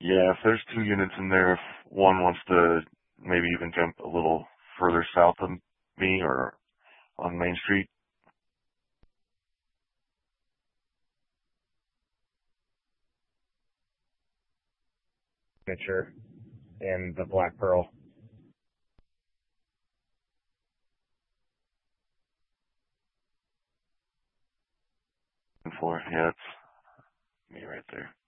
Yeah, if there's two units in there, if one wants to maybe even jump a little further south of me or on Main Street. Signature and the Black Pearl. For yeah, it's me right there.